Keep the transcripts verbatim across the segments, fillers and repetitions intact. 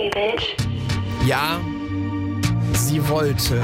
me, bitch. Ja, sie wollte.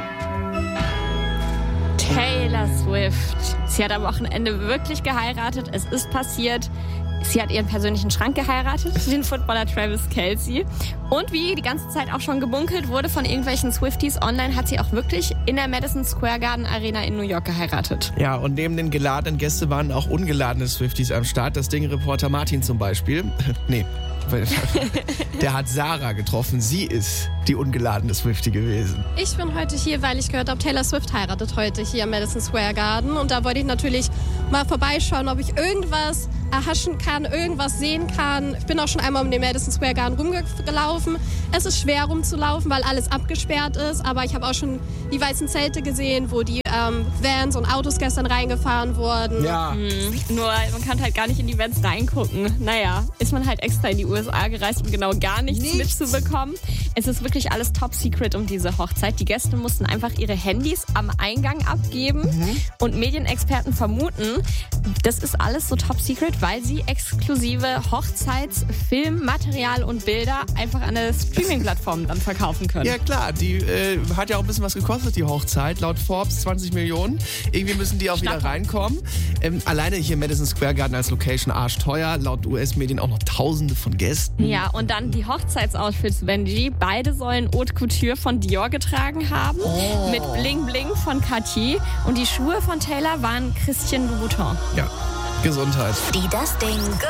Taylor Swift. Sie hat am Wochenende wirklich geheiratet. Es ist passiert. Sie hat ihren persönlichen Schrank geheiratet, den Footballer Travis Kelce. Und wie die ganze Zeit auch schon gebunkelt wurde von irgendwelchen Swifties online, hat sie auch wirklich in der Madison Square Garden Arena in New York geheiratet. Ja, und neben den geladenen Gästen waren auch ungeladene Swifties am Start. Das Ding-Reporter Martin zum Beispiel. nee. Der hat Sarah getroffen. Sie ist die ungeladene Swiftie gewesen. Ich bin heute hier, weil ich gehört habe, Taylor Swift heiratet heute hier am Madison Square Garden. Und da wollte ich natürlich mal vorbeischauen, ob ich irgendwas erhaschen kann, irgendwas sehen kann. Ich bin auch schon einmal um den Madison Square Garden rumgelaufen. Es ist schwer rumzulaufen, weil alles abgesperrt ist. Aber ich habe auch schon die weißen Zelte gesehen, wo die ähm, Vans und Autos gestern reingefahren wurden. Ja. Hm, nur man kann halt gar nicht in die Vans reingucken. Naja, ist man halt extra in die U S A gereist, um genau gar nichts, nichts mitzubekommen. Es ist wirklich alles top secret um diese Hochzeit. Die Gäste mussten einfach ihre Handys am Eingang abgeben. Mhm. Und Medienexperten vermuten, das ist alles so top secret, weil sie exklusive Hochzeitsfilmmaterial und Bilder einfach an der Streaming-Plattform dann verkaufen können. Ja klar, die äh, hat ja auch ein bisschen was gekostet, die Hochzeit. Laut Forbes zwanzig Millionen. Irgendwie müssen die auch wieder reinkommen. Ähm, alleine hier Madison Square Garden als Location arschteuer. Laut U S-Medien auch noch Tausende von Gästen. Ja, und dann die Hochzeitsoutfits, Benji. Beide sollen Haute Couture von Dior getragen haben. Oh. Mit Bling Bling von Cartier. Und die Schuhe von Taylor waren Christian Louboutin. Ja, Gesundheit. Die Das Ding